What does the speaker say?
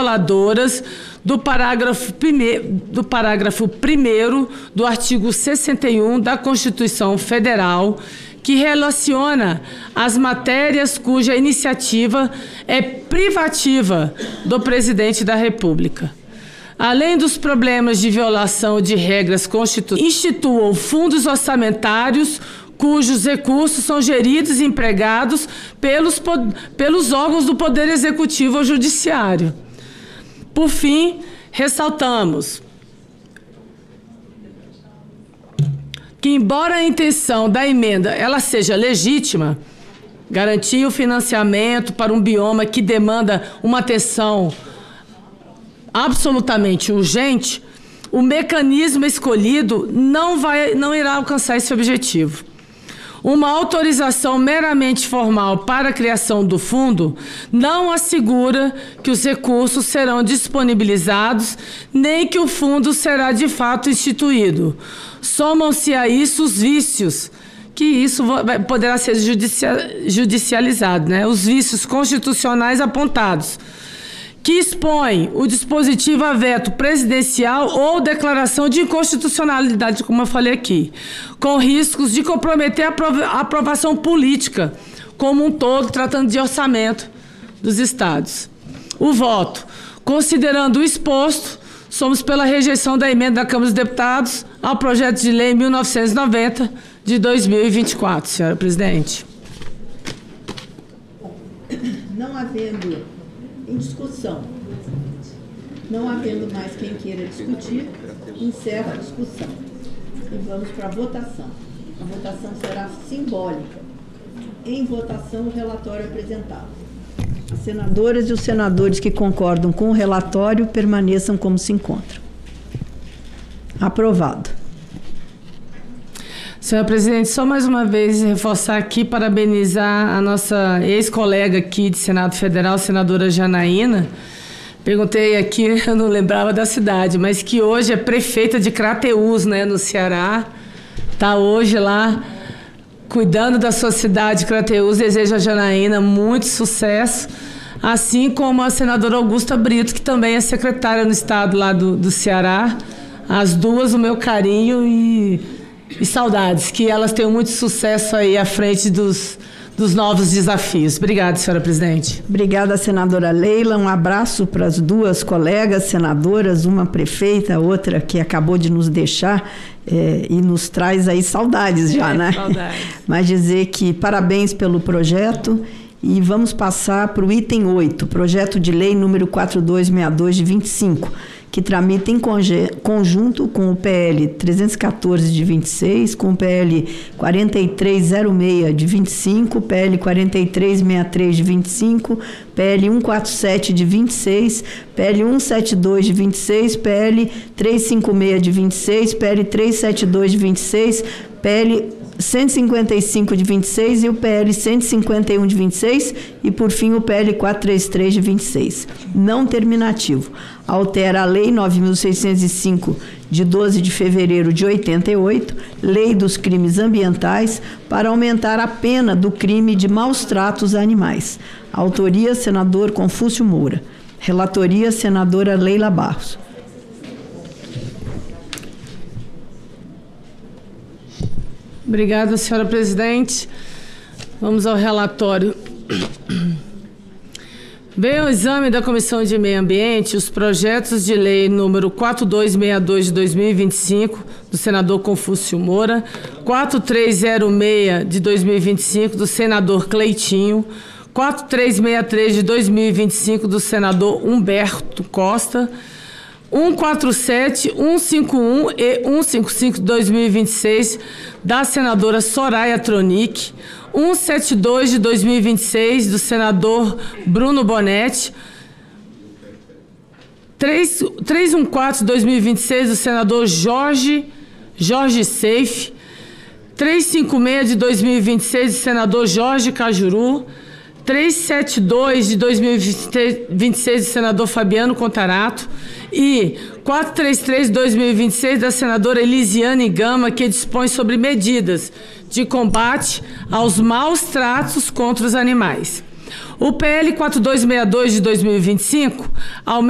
violadoras do parágrafo 1º do artigo 61 da Constituição Federal, que relaciona as matérias cuja iniciativa é privativa do Presidente da República. Além dos problemas de violação de regras constitucionais, instituam fundos orçamentários cujos recursos são geridos e empregados pelos órgãos do Poder Executivo ou Judiciário. Por fim, ressaltamos que, embora a intenção da emenda ela seja legítima, garantir o financiamento para um bioma que demanda uma atenção absolutamente urgente, o mecanismo escolhido não irá alcançar esse objetivo. Uma autorização meramente formal para a criação do fundo não assegura que os recursos serão disponibilizados, nem que o fundo será de fato instituído. Somam-se a isso os vícios, que isso poderá ser judicializado, né? Os vícios constitucionais apontados, que expõe o dispositivo a veto presidencial ou declaração de inconstitucionalidade, como eu falei aqui, com riscos de comprometer a aprovação política como um todo, tratando de orçamento dos estados. O voto. Considerando o exposto, somos pela rejeição da emenda da Câmara dos Deputados ao projeto de lei 1990 de 2024, senhora presidente. Não havendo em discussão, não havendo mais quem queira discutir, encerro a discussão e vamos para a votação. A votação será simbólica. Em votação, o relatório apresentado. As senadoras e os senadores que concordam com o relatório permaneçam como se encontram. Aprovado. Senhora presidente, só mais uma vez reforçar aqui, parabenizar a nossa ex-colega aqui de Senado Federal, senadora Janaína. Perguntei aqui, eu não lembrava da cidade, mas que hoje é prefeita de Crateús, né, no Ceará. Está hoje lá cuidando da sua cidade, Crateús. Desejo a Janaína muito sucesso, assim como a senadora Augusta Brito, que também é secretária no estado lá do Ceará. As duas, o meu carinho e saudades, que elas tenham muito sucesso aí à frente dos novos desafios. Obrigada, senhora presidente. Obrigada, senadora Leila. Um abraço para as duas colegas senadoras, uma prefeita, outra que acabou de nos deixar e nos traz aí saudades já, né? Saudades. Mas dizer que parabéns pelo projeto e vamos passar para o item 8, projeto de lei número 4262 de 25, que tramita em conjunto com o PL 314 de 26, com o PL 4306 de 25, PL 4363 de 25, PL 147 de 26, PL 172 de 26, PL 356 de 26, PL 372 de 26, PL 155 de 26 e o PL 151 de 26 e, por fim, o PL 433 de 26. Não terminativo. Altera a Lei 9.605, de 12 de fevereiro de 88, Lei dos Crimes Ambientais, para aumentar a pena do crime de maus tratos a animais. Autoria, senador Confúcio Moura. Relatoria, senadora Leila Barros. Obrigada, senhora presidente. Vamos ao relatório. Veio ao exame da Comissão de Meio Ambiente os projetos de lei número 4262 de 2025, do senador Confúcio Moura, 4306 de 2025, do senador Cleitinho, 4363 de 2025, do senador Humberto Costa, 147, 151 e 155 de 2026, da senadora Soraya Tronic, 172 de 2026, do senador Bruno Bonetti, 314 de 2026, do senador Jorge Seife, 356 de 2026, do senador Jorge Cajuru, 372 de 2026, do senador Fabiano Contarato, e 433 de 2026, da senadora Elisiane Gama, que dispõe sobre medidas de combate aos maus tratos contra os animais. O PL 4262 de 2025 aumenta